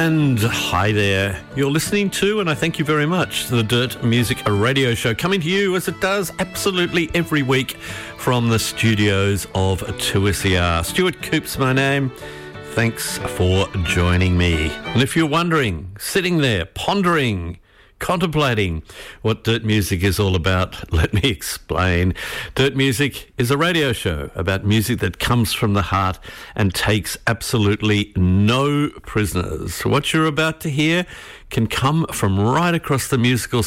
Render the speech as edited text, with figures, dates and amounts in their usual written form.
And hi there. You're listening to, and I thank you very much, the Dirt Music Radio Show, coming to you as it does absolutely every week from the studios of 2SER. Stuart Coop's my name. Thanks for joining me. And if you're wondering, sitting there, pondering, contemplating what Dirt Music is all about, let me explain. Dirt Music is a radio show about music that comes from the heart and takes absolutely no prisoners. What you're about to hear can come from right across the musical